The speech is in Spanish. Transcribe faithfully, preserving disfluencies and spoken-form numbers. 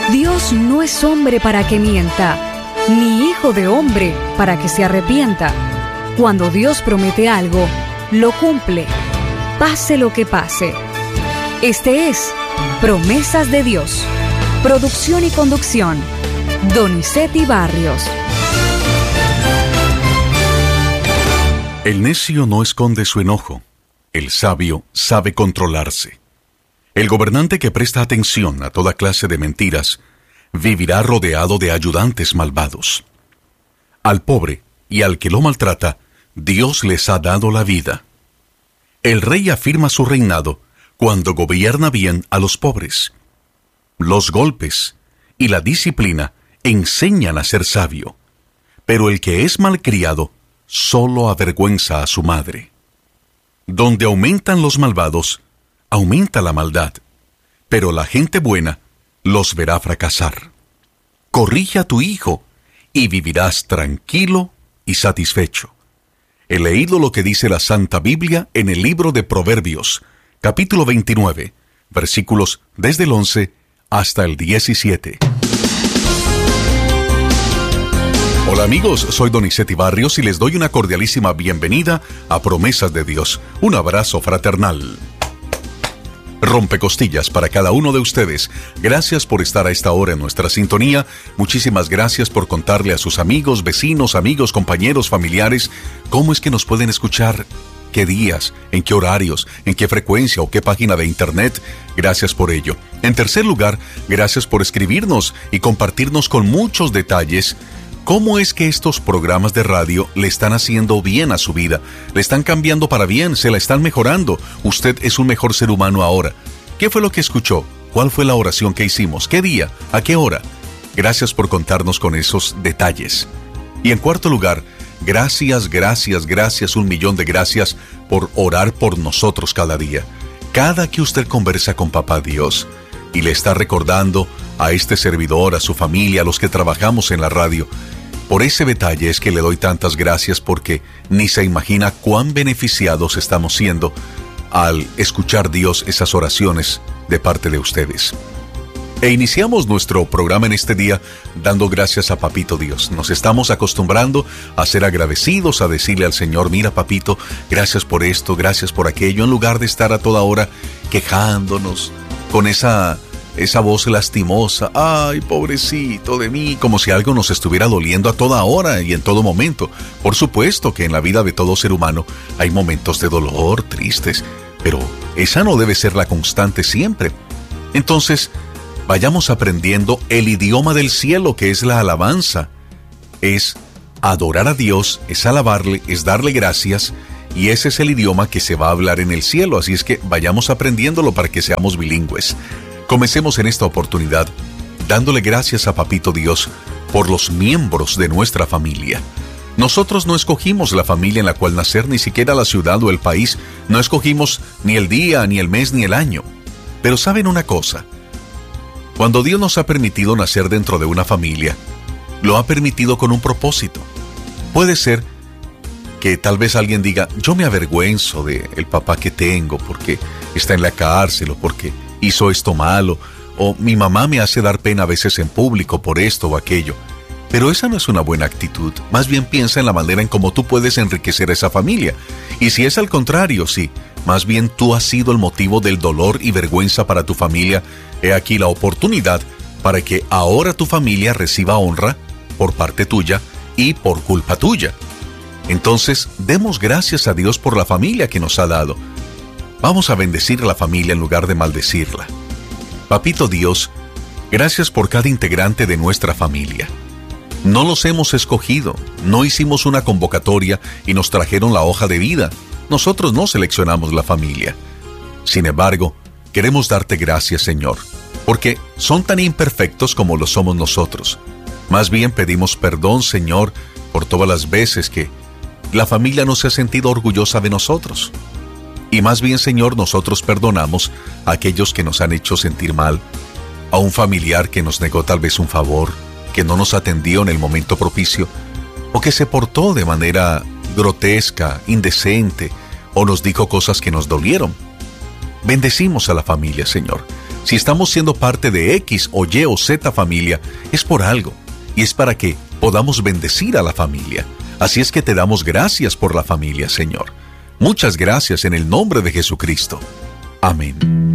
Dios no es hombre para que mienta, ni hijo de hombre para que se arrepienta. Cuando Dios promete algo, lo cumple, pase lo que pase. Este es Promesas de Dios. Producción y conducción, Donizetti Barrios. El necio no esconde su enojo. El sabio sabe controlarse. El gobernante que presta atención a toda clase de mentiras vivirá rodeado de ayudantes malvados. Al pobre y al que lo maltrata, Dios les ha dado la vida. El rey afirma su reinado cuando gobierna bien a los pobres. Los golpes y la disciplina enseñan a ser sabio, pero el que es malcriado solo avergüenza a su madre. Donde aumentan los malvados, aumenta la maldad, pero la gente buena los verá fracasar. Corrige a tu hijo y vivirás tranquilo y satisfecho. He leído lo que dice la Santa Biblia en el libro de Proverbios, capítulo veintinueve, versículos desde el once hasta el diecisiete. Hola amigos, soy Donizetti Barrios y les doy una cordialísima bienvenida a Promesas de Dios. Un abrazo fraternal. Rompecostillas para cada uno de ustedes. Gracias por estar a esta hora en nuestra sintonía. Muchísimas gracias por contarle a sus amigos, vecinos, amigos, compañeros, familiares, cómo es que nos pueden escuchar, qué días, en qué horarios, en qué frecuencia o qué página de internet. Gracias por ello. En tercer lugar, gracias por escribirnos y compartirnos con muchos detalles cómo es que estos programas de radio le están haciendo bien a su vida, le están cambiando para bien, se la están mejorando. Usted es un mejor ser humano ahora. ¿Qué fue lo que escuchó? ¿Cuál fue la oración que hicimos? ¿Qué día? ¿A qué hora? Gracias por contarnos con esos detalles. Y en cuarto lugar, gracias, gracias, gracias, un millón de gracias por orar por nosotros cada día. Cada que usted conversa con Papá Dios y le está recordando a este servidor, a su familia, a los que trabajamos en la radio. Por ese detalle es que le doy tantas gracias, porque ni se imagina cuán beneficiados estamos siendo al escuchar Dios esas oraciones de parte de ustedes. E iniciamos nuestro programa en este día dando gracias a Papito Dios. Nos estamos acostumbrando a ser agradecidos, a decirle al Señor: mira papito, gracias por esto, gracias por aquello, en lugar de estar a toda hora quejándonos con esa... esa voz lastimosa, ay, pobrecito de mí, como si algo nos estuviera doliendo a toda hora y en todo momento. Por supuesto que en la vida de todo ser humano hay momentos de dolor, tristes, pero esa no debe ser la constante siempre. Entonces, vayamos aprendiendo el idioma del cielo, que es la alabanza. Es adorar a Dios, es alabarle, es darle gracias, y ese es el idioma que se va a hablar en el cielo. Así es que vayamos aprendiéndolo para que seamos bilingües. Comencemos en esta oportunidad dándole gracias a Papito Dios por los miembros de nuestra familia. Nosotros no escogimos la familia en la cual nacer, ni siquiera la ciudad o el país. No escogimos ni el día, ni el mes, ni el año. Pero ¿saben una cosa? Cuando Dios nos ha permitido nacer dentro de una familia, lo ha permitido con un propósito. Puede ser que tal vez alguien diga: yo me avergüenzo del papá que tengo porque está en la cárcel o porque hizo esto malo, o mi mamá me hace dar pena a veces en público por esto o aquello. Pero esa no es una buena actitud. Más bien piensa en la manera en cómo tú puedes enriquecer a esa familia. Y si es al contrario, sí, más bien tú has sido el motivo del dolor y vergüenza para tu familia, he aquí la oportunidad para que ahora tu familia reciba honra por parte tuya y por culpa tuya. Entonces, demos gracias a Dios por la familia que nos ha dado. Vamos a bendecir a la familia en lugar de maldecirla. Papito Dios, gracias por cada integrante de nuestra familia. No los hemos escogido, no hicimos una convocatoria y nos trajeron la hoja de vida. Nosotros no seleccionamos la familia. Sin embargo, queremos darte gracias, Señor, porque son tan imperfectos como lo somos nosotros. Más bien pedimos perdón, Señor, por todas las veces que la familia no se ha sentido orgullosa de nosotros. Y más bien, Señor, nosotros perdonamos a aquellos que nos han hecho sentir mal, a un familiar que nos negó tal vez un favor, que no nos atendió en el momento propicio, o que se portó de manera grotesca, indecente, o nos dijo cosas que nos dolieron. Bendecimos a la familia, Señor. Si estamos siendo parte de X o Y o Z familia, es por algo, y es para que podamos bendecir a la familia. Así es que te damos gracias por la familia, Señor. Muchas gracias en el nombre de Jesucristo. Amén.